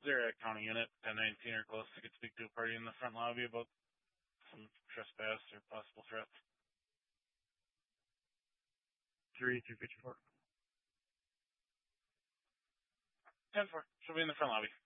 Xeriac County Unit 1019 or close to could speak to a party in the front lobby about some trespass or possible threats. 3-254. 10-4. She'll be in the front lobby.